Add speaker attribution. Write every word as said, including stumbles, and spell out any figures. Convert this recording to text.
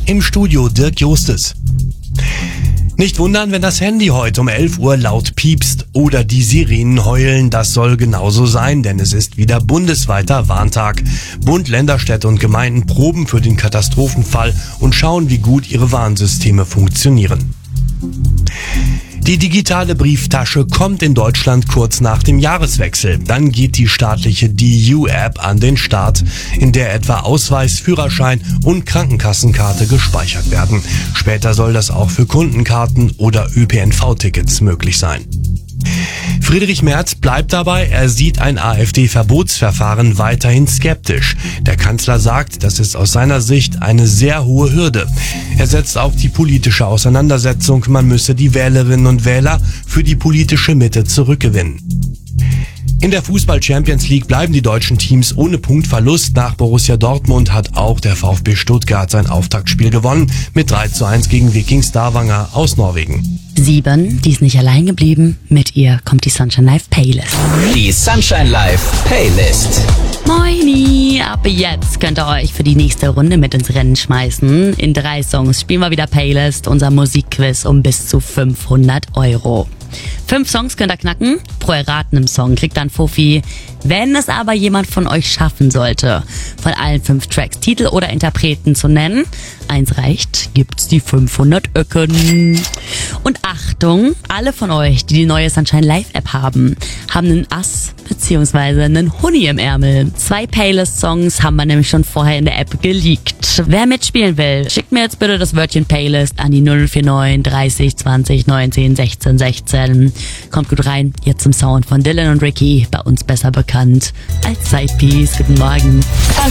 Speaker 1: Im Studio Dirk Justes. Nicht wundern, wenn das Handy heute um elf Uhr laut piepst oder die Sirenen heulen. Das soll genauso sein, denn es ist wieder bundesweiter Warntag. Bund, Länder, Städte und Gemeinden proben für den Katastrophenfall und schauen, wie gut ihre Warnsysteme funktionieren. Die digitale Brieftasche kommt in Deutschland kurz nach dem Jahreswechsel. Dann geht die staatliche D U-App an den Start, in der etwa Ausweis, Führerschein und Krankenkassenkarte gespeichert werden. Später soll das auch für Kundenkarten oder Ö P N V-Tickets möglich sein. Friedrich Merz bleibt dabei, er sieht ein AfD-Verbotsverfahren weiterhin skeptisch. Der Kanzler sagt, das ist aus seiner Sicht eine sehr hohe Hürde. Er setzt auf die politische Auseinandersetzung, man müsse die Wählerinnen und Wähler für die politische Mitte zurückgewinnen. In der Fußball-Champions League bleiben die deutschen Teams ohne Punktverlust. Nach Borussia Dortmund hat auch der VfB Stuttgart sein Auftaktspiel gewonnen mit drei zu eins gegen Viking Stavanger aus Norwegen.
Speaker 2: Sieben, die ist nicht allein geblieben. Mit ihr kommt die Sunshine Live Playlist.
Speaker 3: Die Sunshine Live Playlist.
Speaker 2: Moini, ab jetzt könnt ihr euch für die nächste Runde mit ins Rennen schmeißen. In drei Songs spielen wir wieder Playlist, unser Musikquiz um bis zu fünfhundert Euro. Fünf Songs könnt ihr knacken, pro erratenem Song kriegt dann Fuffi. Wenn es aber jemand von euch schaffen sollte, von allen fünf Tracks Titel oder Interpreten zu nennen, eins reicht, gibt's die fünfhundert Öcken. Und Achtung, alle von euch, die die neue Sunshine Live App haben, haben einen Ass bzw. einen Huni im Ärmel. Zwei Playlist-Songs haben wir nämlich schon vorher in der App geleakt. Wer mitspielen will, schickt mir jetzt bitte das Wörtchen Playlist an die null vier neun dreißig zwanzig neunzehn sechzehn sechzehn. Kommt gut rein, jetzt zum Sound von Dylan und Ricky, bei uns besser bekannt als Sidepiece. Guten Morgen.